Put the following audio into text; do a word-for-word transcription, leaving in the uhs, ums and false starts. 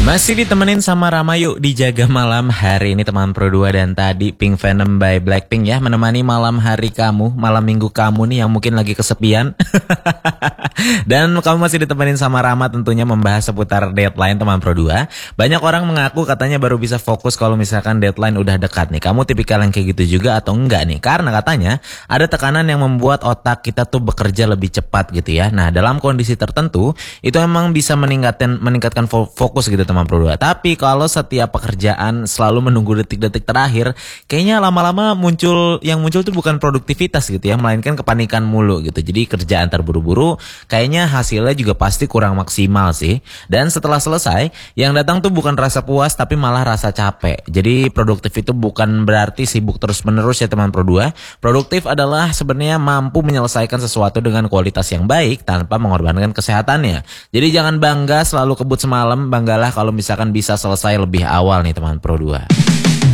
Masih ditemenin sama Rama yuk dijaga malam hari ini teman Pro dua dan tadi Pink Venom by Blackpink ya menemani malam hari kamu, malam minggu kamu nih yang mungkin lagi kesepian. Dan kamu masih ditemenin sama Rama tentunya membahas seputar deadline teman Pro dua. Banyak orang mengaku katanya baru bisa fokus kalau misalkan deadline udah dekat nih. Kamu tipikal yang kayak gitu juga atau enggak nih? Karena katanya ada tekanan yang membuat otak kita tuh bekerja lebih cepat gitu ya. Nah dalam kondisi tertentu itu emang bisa meningkatkan meningkatkan fokus gitu teman Pro dua. Tapi kalau setiap pekerjaan selalu menunggu detik-detik terakhir, kayaknya lama-lama muncul yang muncul tuh bukan produktivitas gitu ya, melainkan kepanikan mulu gitu. Jadi kerjaan terburu-buru, kayaknya hasilnya juga pasti kurang maksimal sih. Dan setelah selesai, yang datang tuh bukan rasa puas tapi malah rasa capek. Jadi produktif itu bukan berarti sibuk terus-menerus ya teman Pro dua. Produktif adalah sebenarnya mampu menyelesaikan sesuatu dengan kualitas yang baik tanpa mengorbankan kesehatannya. Jadi jangan bangga selalu kebut semalam, banggalah kalau misalkan bisa selesai lebih awal nih teman Pro dua.